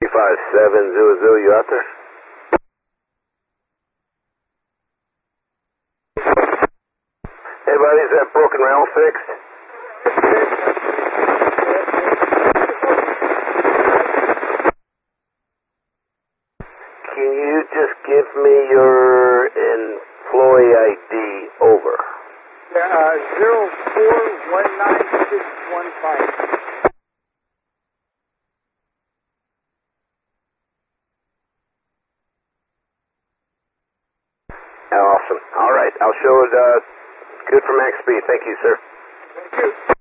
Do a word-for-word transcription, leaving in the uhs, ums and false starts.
five seven Zulu Zulu, you out there? Hey buddy, is that broken rail fixed? Can you just give me your employee I D? Over. Uh, zero four one nine six one five. Awesome. All right. I'll show it. Uh, good for max speed. Thank you, sir. Thank you.